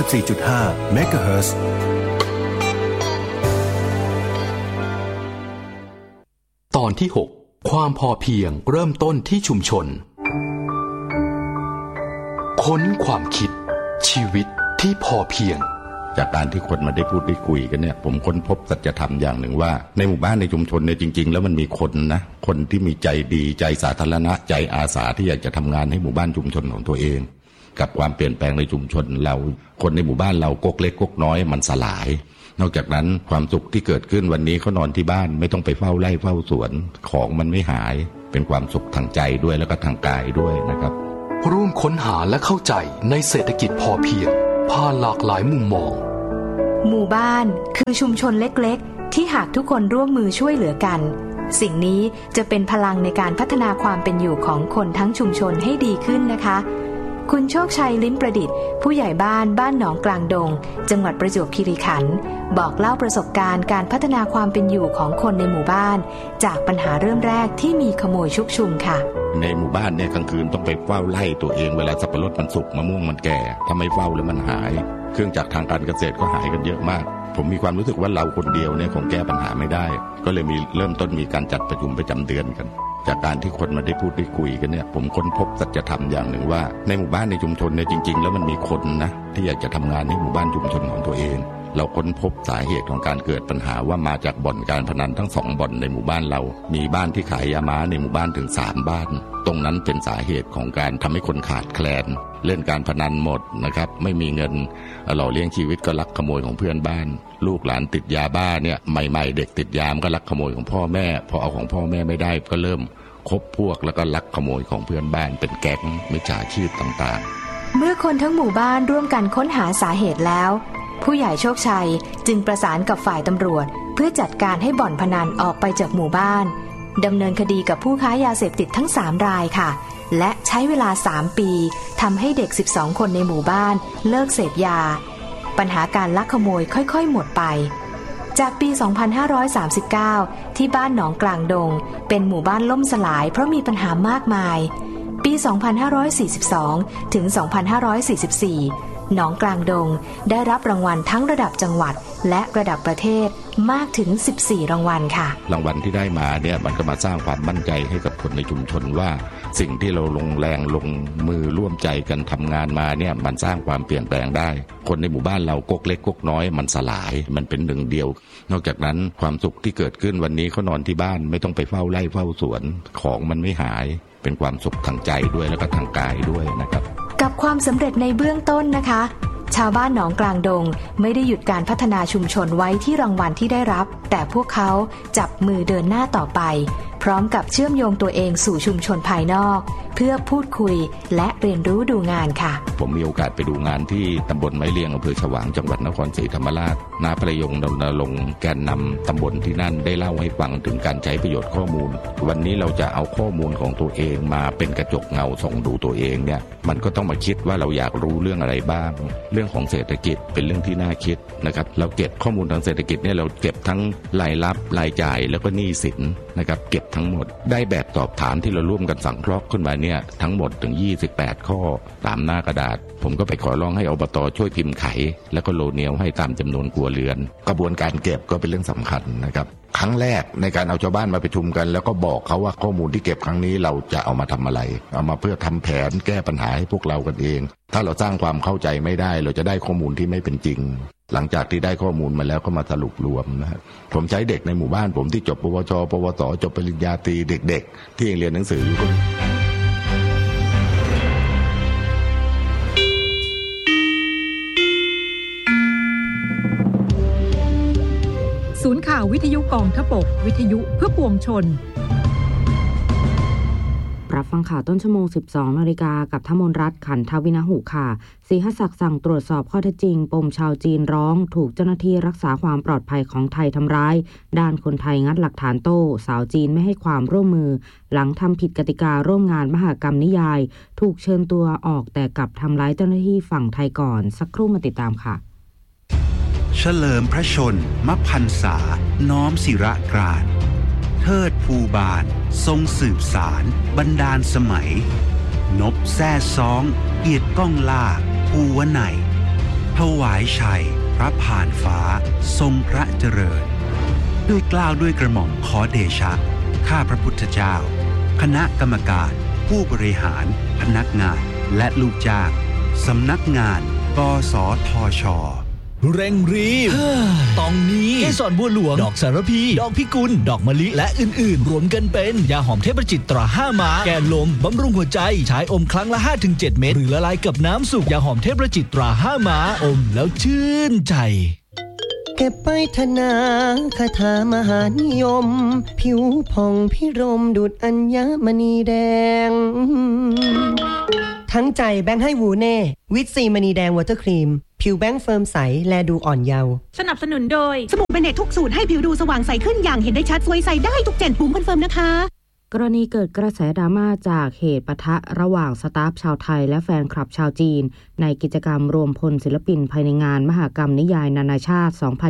94.5 เมกะเฮิรตซ์ตอนที่ 6 ความพอเพียงเริ่มต้นที่ชุมชนค้นความคิดชีวิตที่พอเพียงจากการที่คนมาได้พูดได้คุยกันเนี่ยผมค้นพบสัจธรรมอย่างหนึ่งว่าในหมู่บ้านในชุมชนเนี่ยจริงๆแล้วมันมีคนนะคนที่มีใจดีใจสาธารณะใจอาสาที่อยากจะทำงานให้หมู่บ้านชุมชนของตัวเองกับความเปลี่ยนแปลงในชุมชนเราคนในหมู่บ้านเราก๊กเล็กก๊กน้อยมันสลายนอกจากนั้นความสุขที่เกิดขึ้นวันนี้เขานอนที่บ้านไม่ต้องไปเฝ้าไร่เฝ้าสวนของมันไม่หายเป็นความสุขทางใจด้วยแล้วก็ทางกายด้วยนะครับร่วมค้นหาและเข้าใจในเศรษฐกิจพอเพียงผ่านหลากหลายมุมมองหมู่บ้านคือชุมชนเล็กๆที่หากทุกคนร่วมมือช่วยเหลือกันสิ่งนี้จะเป็นพลังในการพัฒนาความเป็นอยู่ของคนทั้งชุมชนให้ดีขึ้นนะคะคุณโชคชัยลิ้มประดิษฐ์ผู้ใหญ่บ้านหนองกลางดงจังหวัดประจวบคีรีขันธ์บอกเล่าประสบการณ์การพัฒนาความเป็นอยู่ของคนในหมู่บ้านจากปัญหาเริ่มแรกที่มีขโมยชุกชุมค่ะในหมู่บ้านเนี่ยกลางคืนต้องไปเฝ้าไล่ตัวเองเวลาสับปะรดมันสุกมะม่วงมันแก่ถ้าไม่เฝ้าแล้วมันหายเครื่องจักรทางการเกษตรก็หายกันเยอะมากผมมีความรู้สึกว่าเราคนเดียวเนี่ยคงแก้ปัญหาไม่ได้ก็เลยเริ่มต้นมีการจัดประชุมประจำเดือนกันจากการที่คนมาได้พูดได้คุยกันเนี่ยผมค้นพบสัจธรรมอย่างหนึ่งว่าในหมู่บ้านในชุมชนเนี่ยจริงๆแล้วมันมีคนนะที่อยากจะทำงานในหมู่บ้านชุมชนของตัวเองเราค้นพบสาเหตุของการเกิดปัญหาว่ามาจากบ่อนการพนันทั้ง2บ่อนในหมู่บ้านเรามีบ้านที่ขายยาม้าในหมู่บ้านถึง3บ้านตรงนั้นเป็นสาเหตุของการทำให้คนขาดแคลนเล่นการพนันหมดนะครับไม่มีเงินหล่อเลี้ยงชีวิตก็ลักขโมยของเพื่อนบ้านลูกหลานติดยาบ้าเนี่ยใหม่ๆเด็กติดยามก็ลักขโมยของพ่อแม่พอเอาของพ่อแม่ไม่ได้ก็เริ่มคบพวกแล้วก็ลักขโมยของเพื่อนบ้านเป็นแก๊งมิจฉาชีพต่างๆเมื่อคนทั้งหมู่บ้านร่วมกันค้นหาสาเหตุแล้วผู้ใหญ่โชคชัยจึงประสานกับฝ่ายตำรวจเพื่อจัดการให้บ่อนพนันออกไปจากหมู่บ้านดำเนินคดีกับผู้ค้ายาเสพติดทั้ง3รายค่ะและใช้เวลา3ปีทำให้เด็ก12คนในหมู่บ้านเลิกเสพยาปัญหาการลักขโมยค่อยๆหมดไปจากปี 2539 ที่บ้านหนองกลางดงเป็นหมู่บ้านล่มสลายเพราะมีปัญหามากมายปี 2542 ถึง 2544 หนองกลางดงได้รับรางวัลทั้งระดับจังหวัดและระดับประเทศมากถึง14รางวัลค่ะรางวัลที่ได้มาเนี่ยมันก็มาสร้างความมั่นใจให้กับคนในชุมชนว่าสิ่งที่เราลงแรงลงมือร่วมใจกันทำงานมาเนี่ยมันสร้างความเปลี่ยนแปลงได้คนในหมู่บ้านเราก๊กเล็กก๊กน้อยมันสลายมันเป็นหนึ่งเดียวนอกจากนั้นความสุขที่เกิดขึ้นวันนี้เขานอนที่บ้านไม่ต้องไปเฝ้าไร่เฝ้าสวนของมันไม่หายเป็นความสุขทางใจด้วยแล้วก็ทางกายด้วยนะครับกับความสำเร็จในเบื้องต้นนะคะชาวบ้านหนองกลางดงไม่ได้หยุดการพัฒนาชุมชนไว้ที่รางวัลที่ได้รับแต่พวกเขาจับมือเดินหน้าต่อไปพร้อมกับเชื่อมโยงตัวเองสู่ชุมชนภายนอกเพื่อพูดคุยและเรียนรู้ดูงานค่ะผมมีโอกาสไปดูงานที่ตำบลไม้เลียงอำเภอฉวางจังหวัดนครศรีธรรมราชนาประยงรณรงค์แกนนำตำบลที่นั่นได้เล่าให้ฟังถึงการใช้ประโยชน์ข้อมูลวันนี้เราจะเอาข้อมูลของตัวเองมาเป็นกระจกเงาส่องดูตัวเองเนี่ยมันก็ต้องมาคิดว่าเราอยากรู้เรื่องอะไรบ้างเรื่องของเศรษฐกิจเป็นเรื่องที่น่าคิดนะครับเราเก็บข้อมูลทางเศรษฐกิจเนี่ยเราเก็บทั้งรายรับรายจ่ายแล้วก็หนี้สินนะครับเก็บทั้งหมดได้แบบสอบถามที่เราร่วมกันสังเคราะห์ขึ้นมาเนี่ยทั้งหมดถึง28ข้อตามหน้ากระดาษผมก็ไปขอร้องให้อบต.ช่วยพิมพ์ไขแล้วก็โลเนียลให้ตามจำนวนครัวเรือนกระบวนการเก็บก็เป็นเรื่องสำคัญนะครับครั้งแรกในการเอาชาวบ้านมาประชุมกันแล้วก็บอกเขาว่าข้อมูลที่เก็บครั้งนี้เราจะเอามาทำอะไรเอามาเพื่อทำแผนแก้ปัญหาให้พวกเรากันเองถ้าเราสร้างความเข้าใจไม่ได้เราจะได้ข้อมูลที่ไม่เป็นจริงหลังจากที่ได้ข้อมูลมาแล้วก็มาสรุปรวมนะครับผมใช้เด็กในหมู่บ้านผมที่จบปวชปวสจบปริญญาตรีเด็กๆที่ยังเรียนหนังสืออยู่ศูนย์ข่าววิทยุกองทพบกวิทยุเพื่อปวงชนรับฟังข่าวต้นชั่วโมง 12 นาฬิกากับธมนรัตน์ขันทวินหุค่ะศรีหศักดิ์สั่งตรวจสอบข้อเท็จจริงปมชาวจีนร้องถูกเจ้าหน้าที่รักษาความปลอดภัยของไทยทำร้ายด้านคนไทยงัดหลักฐานโต้สาวจีนไม่ให้ความร่วมมือหลังทำผิดกติการ่วมงานมหกรรมนิยายถูกเชิญตัวออกแต่กลับทำร้ายเจ้าหน้าที่ฝั่งไทยก่อนสักครู่มาติดตามค่ะเฉลิมพระชนมพรรษาน้อมศิระกรานเทิดภูบาลทรงสืบสารบรรดาลสมัยนบแซ่ซ้องเกียรติก้องล่าภูวนัยพวายชัยพระผ่านฟ้าทรงพระเจริญด้วยเกล้าด้วยกระหม่อมขอเดชะข้าพระพุทธเจ้าคณะกรรมการผู้บริหารพนักงานและลูกจ้างสำนักงานกสทช. เร่งรีบตองนี้เกสรบัวหลวงดอกสารพีดอกพิกุลดอกมะลิและอื่นๆรวมกันเป็นยาหอมเทพประจิตตรา5 ม้าแก้ลมบำรุงหัวใจใช้อมครั้งละ 5-7 เม็ดหรือละลายกับน้ำสุกยาหอมเทพประจิตตรา5 ม้าอมแล้วชื่นใจเก็บไปธนาคาถามหานิยมผิวผ่องพิรมดุจอัญมณีแดงทั้งใจแบงค์ให้วูเน่วิตซีมณีแดงวอเตอร์ครีมผิวแบงค์เฟิร์มใสแลดูอ่อนเยาว์สนับสนุนโดยสบู่เบเนตทุกสูตรให้ผิวดูสว่างใสขึ้นอย่างเห็นได้ชัดสวยใสได้ทุกเจนปุ่มคอนเฟิร์มนะคะกรณีเกิดกระแสดราม่าจากเหตุปะทะระหว่างสตาฟชาวไทยและแฟนคลับชาวจีนในกิจกรรมรวมพลศิลปินภายในงานมหกรรมนิยายนานาชาติ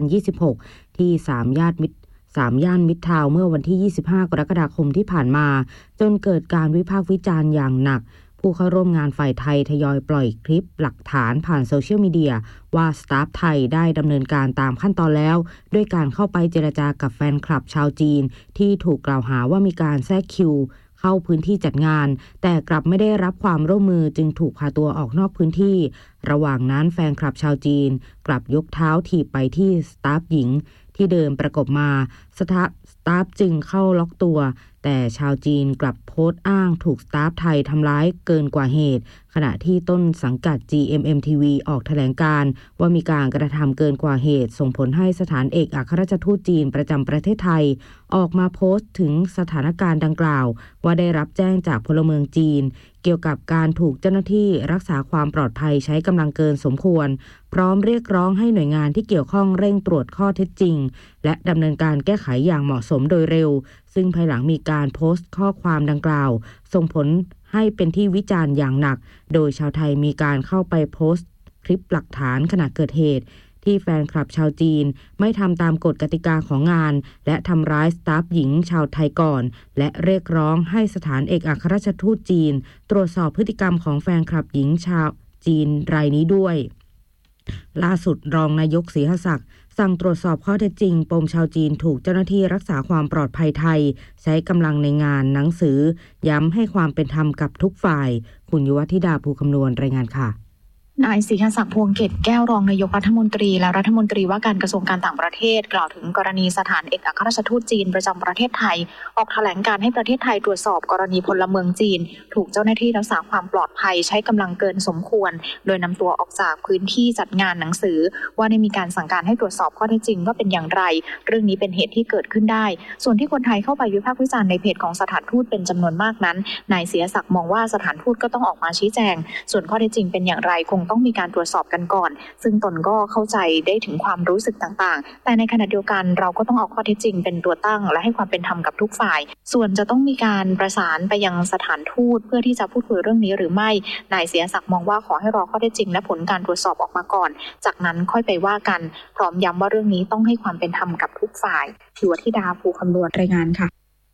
2026 ที่3 ย่านมิตรทาวน์เมื่อวันที่ 25 กรกฎาคมที่ผ่านมาจนเกิดการวิพากษ์วิจารณ์อย่างหนักผู้เข้าร่วมงานฝ่ายไทยทยอยปล่อยคลิปหลักฐานผ่านโซเชียลมีเดียว่าสตาฟไทยได้ดำเนินการตามขั้นตอนแล้วด้วยการเข้าไปเจรจากับแฟนคลับชาวจีนที่ถูกกล่าวหาว่ามีการแทรกคิวเข้าพื้นที่จัดงานแต่กลับไม่ได้รับความร่วมมือจึงถูกพาตัวออกนอกพื้นที่ระหว่างนั้นแฟนคลับชาวจีนกลับยกเท้าถีบไปที่สตาฟหญิงที่เดินประกบมาสตาฟจึงเข้าล็อกตัวแต่ชาวจีนกลับโพสต์อ้างถูกสตาฟไทยทำร้ายเกินกว่าเหตุขณะที่ต้นสังกัด GMMTV ออกแถลงการณ์ว่ามีการกระทำเกินกว่าเหตุส่งผลให้สถานเอกอัครราชทูตจีนประจำประเทศไทยออกมาโพสต์ถึงสถานการณ์ดังกล่าวว่าได้รับแจ้งจากพลเมืองจีนเกี่ยวกับการถูกเจ้าหน้าที่รักษาความปลอดภัยใช้กำลังเกินสมควรพร้อมเรียกร้องให้หน่วยงานที่เกี่ยวข้องเร่งตรวจข้อเท็จจริงและดำเนินการแก้ไขอย่างเหมาะสมโดยเร็วซึ่งภายหลังมีการโพสต์ข้อความดังกล่าวส่งผลให้เป็นที่วิจารณ์อย่างหนักโดยชาวไทยมีการเข้าไปโพสต์คลิปหลักฐานขณะเกิดเหตุที่แฟนคลับชาวจีนไม่ทำตามกฎกติกาของงานและทำร้ายสตาฟหญิงชาวไทยก่อนและเรียกร้องให้สถานเอกอัครราชทูตจีนตรวจสอบพฤติกรรมของแฟนคลับหญิงชาวจีนรายนี้ด้วยล่าสุดรองนายกศรีหศักดิ์สั่งตรวจสอบข้อเท็จจริงปมชาวจีนถูกเจ้าหน้าที่รักษาความปลอดภัยไทยใช้กำลังในงานหนังสือย้ำให้ความเป็นธรรมกับทุกฝ่ายคุณยุวธิดาภูคำนวณรายงานค่ะนายศรีหศักดิ์พวงเกตแก้วรองนายกรัฐมนตรีและรัฐมนตรีว่าการกระทรวงการต่างประเทศกล่าวถึงกรณีสถานเอกอัครราชทูตจีนประจำประเทศไทยออกแถลงการให้ประเทศไทยตรวจสอบกรณีพลเมืองจีนถูกเจ้าหน้าที่รักษาความปลอดภัยใช้กำลังเกินสมควรโดยนำตัวออกจากพื้นที่จัดงานหนังสือว่าได้มีการสั่งการให้ตรวจสอบข้อเท็จจริงว่าเป็นอย่างไรเรื่องนี้เป็นเหตุที่เกิดขึ้นได้ส่วนที่คนไทยเข้าไปวิพากษ์วิจารณ์ในเพจของสถานทูตเป็นจำนวนมากนั้นนายศรีหศักดิ์มองว่าสถานทูตก็ต้องออกมาชี้แจงส่วนข้อเท็จจริงเป็นอย่างไรคงต้องมีการตรวจสอบกันก่อนซึ่งตนก็เข้าใจได้ถึงความรู้สึกต่างๆแต่ในขณะเดียวกันเราก็ต้องเอาข้อเท็จจริงเป็นตัวตั้งและให้ความเป็นธรรมกับทุกฝ่ายส่วนจะต้องมีการประสานไปยังสถานทูตเพื่อที่จะพูดคุยเรื่องนี้หรือไม่นายศรีหศักดิ์มองว่าขอให้รอข้อเท็จจริงและผลการตรวจสอบออกมาก่อนจากนั้นค่อยไปว่ากันพร้อมย้ำว่าเรื่องนี้ต้องให้ความเป็นธรรมกับทุกฝ่ายยุวธิดาภูคำนวณรายงานค่ะ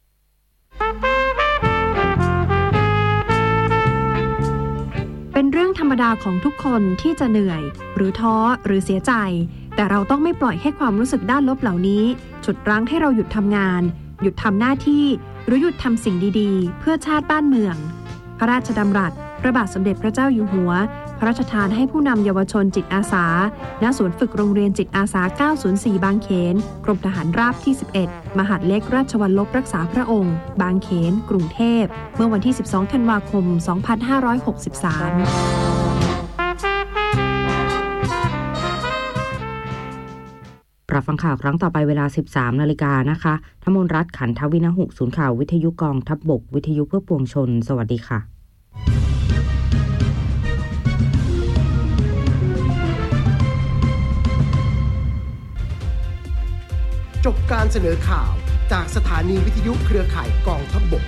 เป็นเรื่องธรรมดาของทุกคนที่จะเหนื่อยหรือท้อหรือเสียใจแต่เราต้องไม่ปล่อยให้ความรู้สึกด้านลบเหล่านี้ฉุดรั้งให้เราหยุดทำงานหยุดทำหน้าที่หรือหยุดทำสิ่งดีๆเพื่อชาติบ้านเมืองพระราชดำรัสพระบาทสมเด็จพระเจ้าอยู่หัวพระราชทานให้ผู้นำเยาวชนจิตอาสาณศูนย์ฝึกโรงเรียนจิตอาสา904บางเขนกรมทหารราบที่11มหาดเล็กราชวัลลบรักษาพระองค์บางเขนกรุงเทพเมื่อวันที่12ธันวาคม2563 รับฟังข่าวครั้งต่อไปเวลา 13 นาฬิกานะคะธมนรัตน์ขันทวินหุศูนย์ข่าววิทยุกองทัพบกวิทยุเพื่อปวงชนสวัสดีค่ะจบการเสนอข่าวจากสถานีวิทยุเครือข่ายกองทัพบก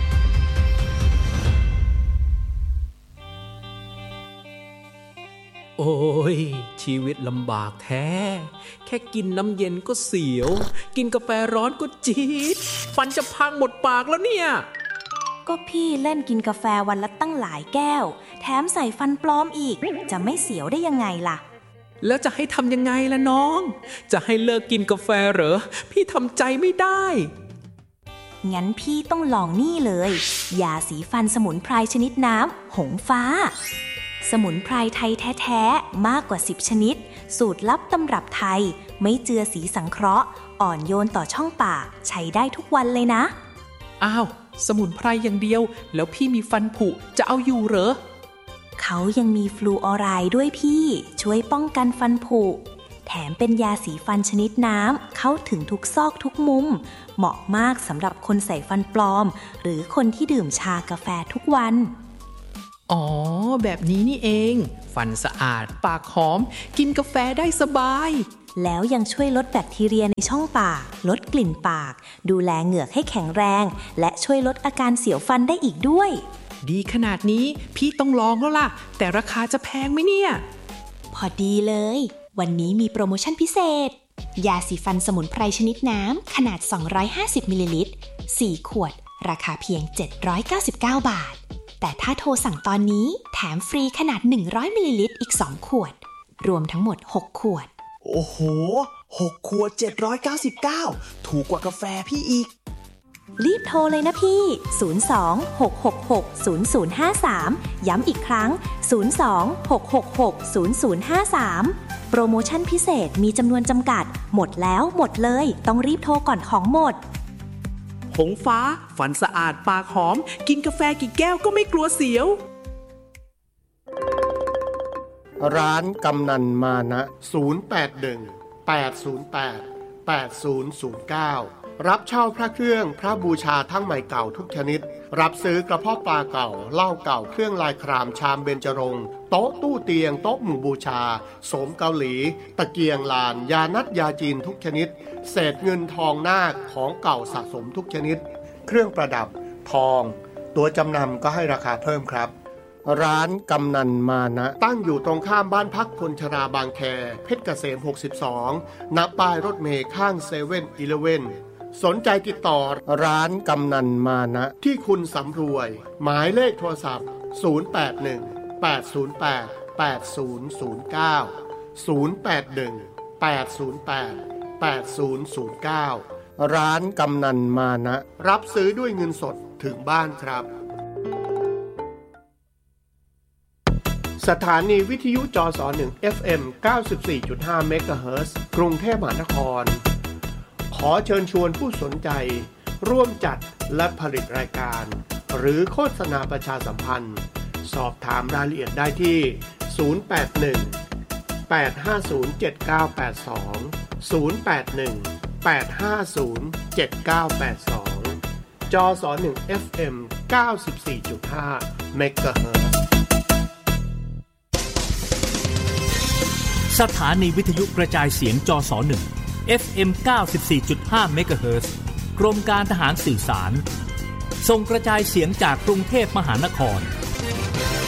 โอ้ยชีวิตลำบากแท้แค่กินน้ำเย็นก็เสียวกินกาแฟร้อนก็จี๊ดฟันจะพังหมดปากแล้วเนี่ยก็พี่เล่นกินกาแฟวันละตั้งหลายแก้วแถมใส่ฟันปลอมอีกจะไม่เสียวได้ยังไงล่ะแล้วจะให้ทำยังไงล่ะน้องจะให้เลิกกินกาแฟเหรอพี่ทำใจไม่ได้งั้นพี่ต้องลองนี่เลยยาสีฟันสมุนไพรชนิดน้ำหงฟ้าสมุนไพรไทยแท้ๆมากกว่า10ชนิดสูตรลับตำรับไทยไม่เจือสีสังเคราะห์อ่อนโยนต่อช่องปากใช้ได้ทุกวันเลยนะอ้าวสมุนไพรอย่างเดียวแล้วพี่มีฟันผุจะเอาอยู่เหรอเขายังมีฟลูออไรด์ด้วยพี่ช่วยป้องกันฟันผุแถมเป็นยาสีฟันชนิดน้ำเข้าถึงทุกซอกทุกมุมเหมาะมากสำหรับคนใส่ฟันปลอมหรือคนที่ดื่มชากาแฟทุกวันอ๋อแบบนี้นี่เองฟันสะอาดปากหอมกินกาแฟได้สบายแล้วยังช่วยลดแบคทีเรียในช่องปากลดกลิ่นปากดูแลเหงือกให้แข็งแรงและช่วยลดอาการเสียวฟันได้อีกด้วยดีขนาดนี้พี่ต้องลองแล้วล่ะแต่ราคาจะแพงไหมเนี่ยพอดีเลยวันนี้มีโปรโมชั่นพิเศษยาสีฟันสมุนไพรชนิดน้ำขนาด250มิลลิลิตร4ขวดราคาเพียง799 บาทแต่ถ้าโทรสั่งตอนนี้แถมฟรีขนาด100มิลลิลิตรอีก2ขวดรวมทั้งหมด6ขวดโอ้โห6ขวด799ถูกกว่ากาแฟพี่อีกรีบโทรเลยนะพี่02-666-0053ย้ำอีกครั้ง02-666-0053โปรโมชั่นพิเศษมีจำนวนจำกัดหมดแล้วหมดเลยต้องรีบโทรก่อนของหมดหงฟ้าฟันสะอาดปากหอมกินกาแฟกี่แก้วก็ไม่กลัวเสียวร้านกำนันมานะ081-808-8009รับเช่าพระเครื่องพระบูชาทั้งใหม่เก่าทุกชนิดรับซื้อกระเพาะปลาเก่าเหล้าเก่าเครื่องลายครามชามเบญจรงค์โต๊ะตู้เตียงโต๊ะหมู่บูชาโสมเกาหลีตะเกียงลานยานัดยาจีนทุกชนิดเศษเงินทองนาคของเก่าสะสมทุกชนิดเครื่องประดับทองตัวจำนำก็ให้ราคาเพิ่มครับร้านกำนันมานะตั้งอยู่ตรงข้ามบ้านพักคนชราบางแคเพชรเกษม62ณป้ายรถเมล์ข้าง7-Elevenสนใจติดต่อร้านกำนันมานะที่คุณสำรวยหมายเลขโทรศัพท์081-808-8009 ร้านกำนันมานะรับซื้อด้วยเงินสดถึงบ้านครับสถานีวิทยุจส1 FM 94.5 เมกะเฮิรตซ์กรุงเทพมหานครขอเชิญชวนผู้สนใจร่วมจัดและผลิตรายการหรือโฆษณาประชาสัมพันธ์สอบถามรายละเอียดได้ที่081-850-7982 081-850-7982 จส1 FM 94.5 เมกะเฮิรตซ์สถานีวิทยุกระจายเสียงจส1 FM 94.5 เมกะเฮิรตซ์กรมการทหารสื่อสารส่งกระจายเสียงจากกรุงเทพมหานคร